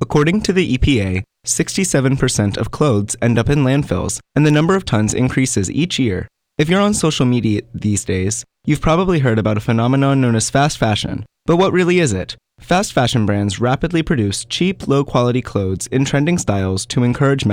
According to the EPA, 67% of clothes end up in landfills, and the number of tons increases each year. If you're on social media these days, you've probably heard about a phenomenon known as fast fashion. But what really is it? Fast fashion brands rapidly produce cheap, low-quality clothes in trending styles to encourage